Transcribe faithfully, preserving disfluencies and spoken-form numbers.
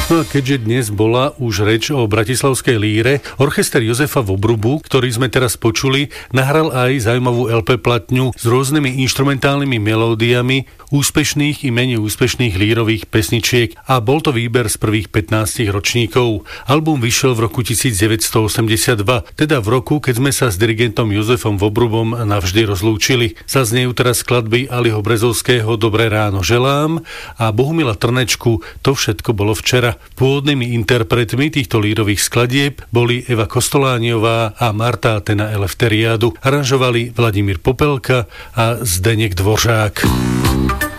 No a keďže dnes bola už reč o bratislavskej líre, orchester Jozefa Vobrubu, ktorý sme teraz počuli, nahral aj zaujímavú el pé platňu s rôznymi inštrumentálnymi melódiami úspešných i menej úspešných lírových pesničiek a bol to výber z prvých pätnástich ročníkov. Album vyšiel v roku devätnásťstoosemdesiatdva, teda v roku, keď sme sa s dirigentom Jozefom Vobrubom navždy rozlúčili. Zaznejú teraz skladby Aliho Brezovského Dobré ráno želám a Bohumila Trnečku To všetko bolo včera. Pôvodnými interpretmi týchto lírových skladieb boli Eva Kostolániová a Marta Atena Elefteriádu. Aranžovali Vladimír Popelka a Zdeněk Dvořák.